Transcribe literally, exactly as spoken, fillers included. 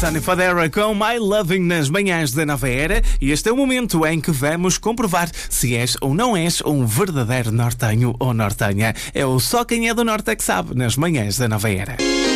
Sunny Fodera com My Loving nas manhãs da Nova Era, e este é o momento em que vamos comprovar se és ou não és um verdadeiro nortenho ou nortenha. É o Só Quem é do Norte é que sabe nas manhãs da Nova Era.